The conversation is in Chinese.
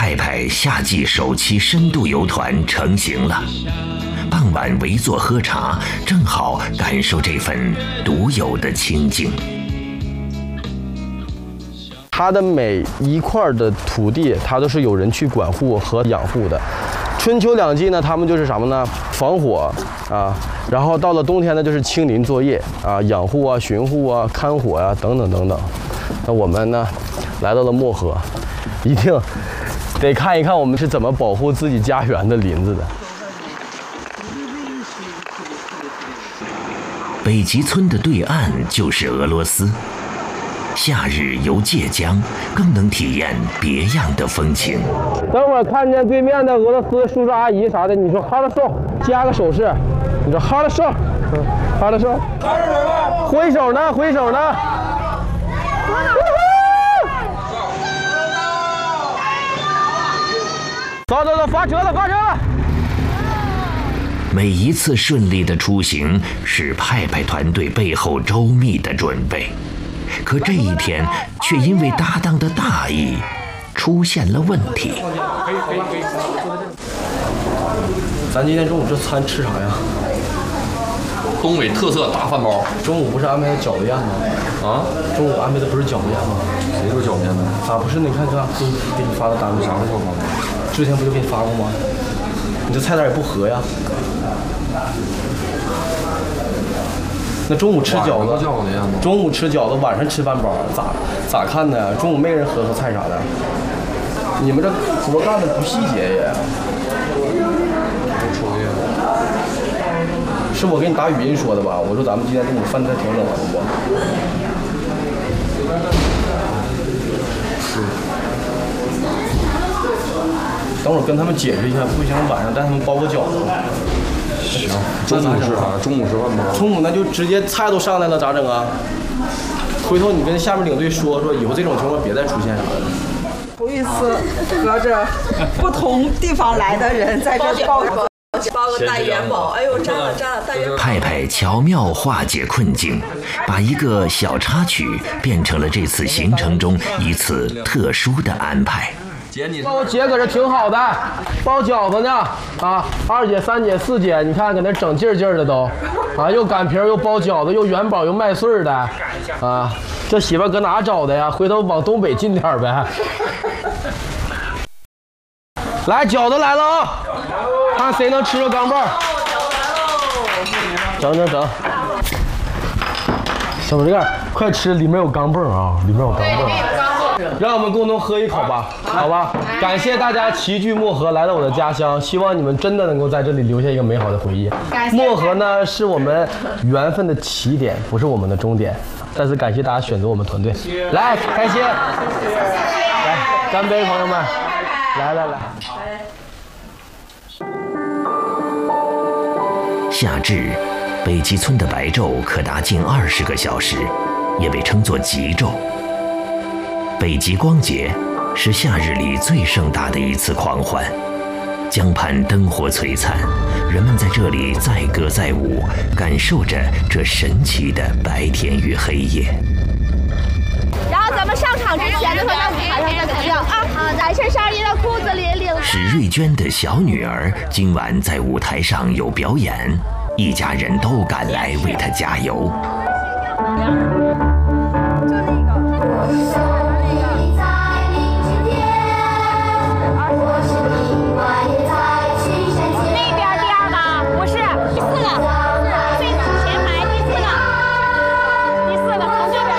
派派夏季首期深度游团成型了，傍晚围坐喝茶，正好感受这份独有的清静。 它的每一块的土地，它都是有人去管护和养护的。春秋两季呢，他们就是什么呢？防火啊，然后到了冬天呢，就是清林作业啊，养护啊、巡护啊、看火啊等等等等。那我们呢，来到了漠河，一定得看一看我们是怎么保护自己家园的林子的。 北极村的对岸就是俄罗斯，夏日游界江更能体验别样的风情。 等会儿看见对面的俄罗斯叔叔阿姨啥的，你说哈了手，加个手势，你说哈了手，哈了手，挥手呢，挥手呢。走走走，发车了，发车了！ 每一次顺利的出行是派派团队背后周密的准备，可这一天却因为搭档的大意出现了问题。 咱今天中午这餐吃啥呀？ 东北特色大饭包。 中午不是安排的饺子宴吗？啊？中午安排的不是饺子宴吗？ 谁说饺面呢？ 咋不是？你看给你发的单子啥的？之前不就给你发过吗？你这菜单也不合呀。那中午吃饺子，中午吃饺子，晚上吃饭包，咋看呢？中午没人喝菜啥的。你们这活干的不细节也。是我给你打语音说的吧？我说咱们今天中午饭菜挺冷的不？是。等会儿跟他们解释一下，不行晚上带他们包个饺子。 行，中午吃啥？中午吃饭吗？ 中午那就直接菜都上来了，咋整啊？回头你跟下面领队说，以后这种情况别再出现啥的。 头一次和着不同地方来的人在这包个大元宝，哎呦，沾了大元宝。 派派巧妙化解困境，把一个小插曲变成了这次行程中一次特殊的安排。 我姐搁这挺好的，包饺子呢啊，2姐、3姐、4姐，你看搁那整劲儿的都，啊，又擀皮又包饺子，又元宝又麦穗的，啊，这媳妇搁哪找的呀？回头往东北进点呗。来，饺子来了啊！看谁能吃着钢镚。整。小这个快吃，里面有钢镚啊，里面有钢镚。让我们共同喝一口吧，好吧？感谢大家齐聚漠河，来到我的家乡，希望你们真的能够在这里留下一个美好的回忆。漠河呢，是我们缘分的起点，不是我们的终点。再次感谢大家选择我们团队，来，开心，来，干杯，朋友们，来。 夏至，北极村的白昼可达近20个小时，也被称作极昼。北极光节是夏日里最盛大的一次狂欢，江畔灯火璀璨，人们在这里载歌载舞，感受着这神奇的白天与黑夜。 然后咱们上场之前的话，在舞台上再怎么样啊？男生上衣的裤子里领。 史瑞娟的小女儿今晚在舞台上有表演，一家人都赶来为她加油。